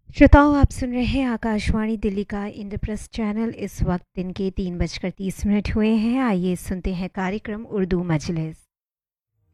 श्रोताओं, आप सुन रहे हैं आकाशवाणी दिल्ली का इंद्रप्रस्थ चैनल। इस वक्त दिन के 3:30 हुए हैं। आइए सुनते हैं कार्यक्रम उर्दू मजलिस।